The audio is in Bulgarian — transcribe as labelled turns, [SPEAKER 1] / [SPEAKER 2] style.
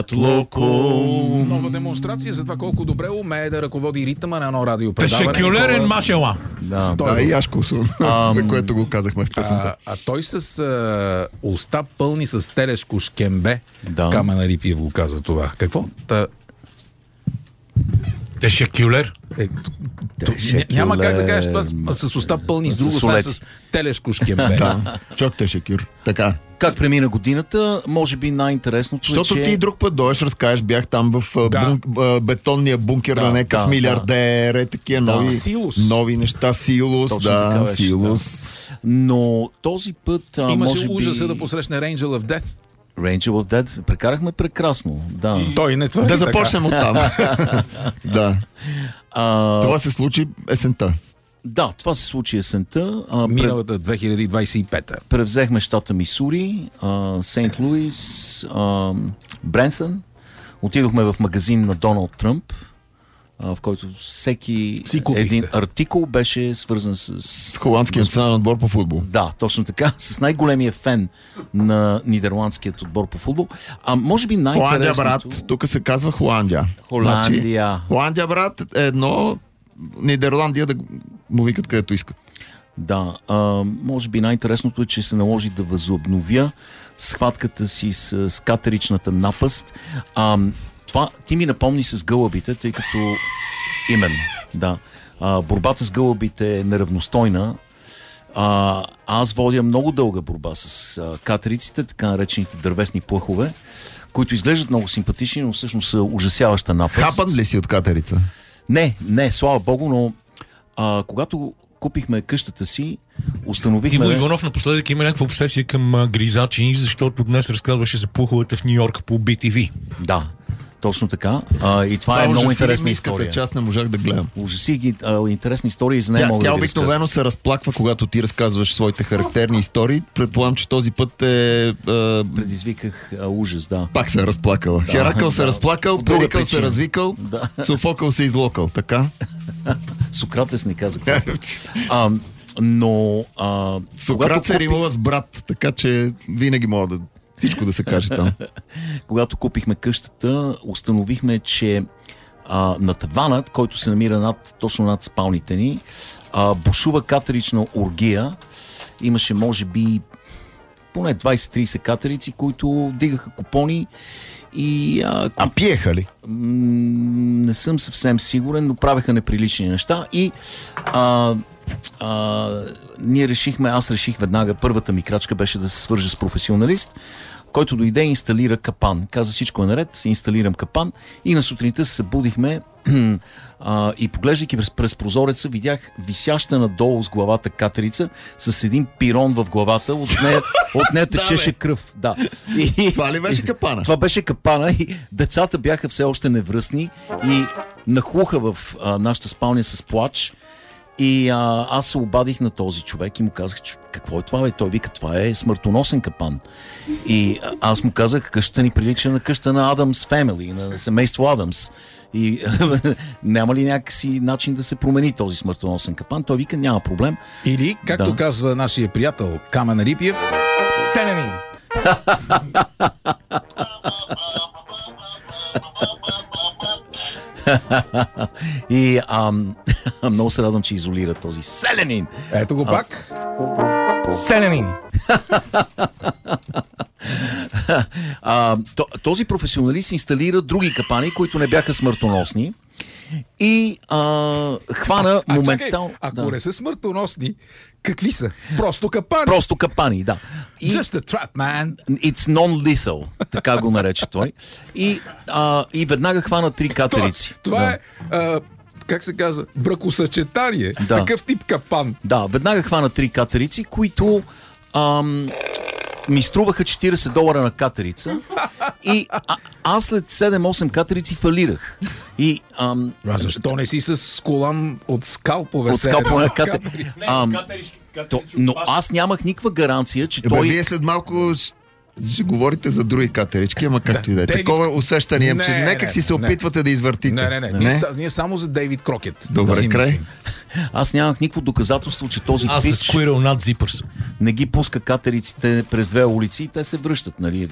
[SPEAKER 1] Локом.
[SPEAKER 2] Нова демонстрация за това колко добре умее да ръководи ритъма на едно радиопредаване.
[SPEAKER 1] Тешекюлерен машела.
[SPEAKER 3] Да, и Ашкосо, което го казахме в песента.
[SPEAKER 2] А той с уста пълни с телешко шкембе.
[SPEAKER 4] Да.
[SPEAKER 2] Камен Арипиев го каза това. Какво?
[SPEAKER 1] Тешекюлер.
[SPEAKER 2] Няма как да кажеш това с уста пълни с друго, това е с телешко шкембе.
[SPEAKER 3] Да, чок тешекюр. Така.
[SPEAKER 4] Как премина годината, може би най-интересното
[SPEAKER 3] Защото ти друг път дойдеш, разкажеш, бях там в бетонния бункер на някакъв милиардер, такива нови неща, Силус, Силус.
[SPEAKER 4] Но този път
[SPEAKER 2] имаше ужаса да посрещне Angel of Death.
[SPEAKER 4] Angel of Death, прекарахме прекрасно, да.
[SPEAKER 2] Той не твърди
[SPEAKER 3] да започнем от там. Да. Това се случи есента.
[SPEAKER 4] Да, това се случи есента.
[SPEAKER 2] Миналата 2025-та.
[SPEAKER 4] Превзехме щата Мисури, Сейнт Луис, Бренсън. Отидохме в магазин на Доналд Тръмп, в който всеки един артикул беше свързан с
[SPEAKER 3] холандския национален отбор по футбол.
[SPEAKER 4] Да, точно така. С най-големия фен на нидерландският отбор по футбол. Може би най-интересното...
[SPEAKER 3] Холандия, брат. Тук се казва Холандия.
[SPEAKER 4] Холандия.
[SPEAKER 3] Значи, Холандия, брат, е едно... Нидерландия да му викат където искат.
[SPEAKER 4] Да, може би най-интересното е, че се наложи да възобновя схватката си с катеричната напаст. Това ти ми напомни с гълъбите, тъй като именно, да. Борбата с гълъбите е неравностойна. Аз водя много дълга борба с катериците, така наречените дървесни плъхове, които изглеждат много симпатични, но всъщност са ужасяваща напаст.
[SPEAKER 3] Хапан ли си от катерица?
[SPEAKER 4] Не, слава богу, но когато купихме къщата си, установихме...
[SPEAKER 1] Иво Иванов напоследък има някаква обсесия към гризачи, защото днес разказваше за плуховете в Нью-Йорк по BTV.
[SPEAKER 4] Да, точно така. И това е много интересна история.
[SPEAKER 3] Че аз не можах да гледам.
[SPEAKER 4] Ужаси ги интересни истории, за не мога да
[SPEAKER 3] Тя обикновено се разплаква, когато ти разказваш своите характерни истории. Предполагам, че този път
[SPEAKER 4] предизвиках ужас, да.
[SPEAKER 3] Пак се е разплакала. Да, Херакъл се разплакал, Перикъл се развикал, Софокъл се излокал. Така?
[SPEAKER 4] Сократес не каза. Но...
[SPEAKER 3] Сократ се римува с брат, така че винаги мога да всичко да се каже там.
[SPEAKER 4] Когато купихме къщата, установихме, че на таванът, който се намира точно над спалните ни, бушува катерична оргия. Имаше, може би, поне 20-30 катерици, които дигаха купони и...
[SPEAKER 3] пиеха ли?
[SPEAKER 4] Не съм съвсем сигурен, но правеха неприлични неща и... аз реших веднага, първата ми крачка беше да се свържа с професионалист, който дойде и инсталира капан. Каза, всичко е наред, инсталирам капан и на сутринта се събудихме и поглеждайки през прозореца, видях висяща надолу с главата катерица с един пирон в главата, от нея течеше кръв. Да.
[SPEAKER 3] Това ли беше капана?
[SPEAKER 4] Това беше капана и децата бяха все още невръстни и нахлуха в нашата спалня с плач. И аз се обадих на този човек и му казах, че какво е това, бе? Той вика, това е смъртоносен капан. И аз му казах, къщата ни прилича на къща на Адамс Family, на семейство Адамс. И няма ли някакси начин да се промени този смъртоносен капан? Той вика, няма проблем.
[SPEAKER 2] Или, както казва нашия приятел Камен Арипиев, селянин.
[SPEAKER 4] И много се радвам, че изолира този селянин.
[SPEAKER 2] Ето го пак. Селянин.
[SPEAKER 4] Този професионалист инсталира други капани, които не бяха смъртоносни. И хвана моментално...
[SPEAKER 2] Чакай, ако не са смъртоносни, какви са? Просто капани.
[SPEAKER 4] Просто капани, да.
[SPEAKER 2] Just a trap, man.
[SPEAKER 4] It's non-lethal, така го нарече той. И веднага хвана 3 катерици.
[SPEAKER 2] Това е... как се казва? Бракосъчетание.
[SPEAKER 4] Да.
[SPEAKER 2] Такъв тип капан.
[SPEAKER 4] Да, веднага хвана 3 катерици, които ми струваха $40 на катерица. И аз след 7-8 катерици фалирах.
[SPEAKER 2] Защо не си с колан от скалпове?
[SPEAKER 4] От скалпове на катери. Но аз нямах никаква гаранция, че той...
[SPEAKER 3] Вие след малко ще говорите за други катерички, ама както и да е. Такова усещане имам, че някак си се опитвате да извъртите.
[SPEAKER 2] Не. Ние само за Дейвид Крокет.
[SPEAKER 3] Добре, край.
[SPEAKER 4] Аз нямах никакво доказателство, че този пич
[SPEAKER 1] над Зипърс
[SPEAKER 4] не ги пуска катериците през 2 улици и те се връщат, нали?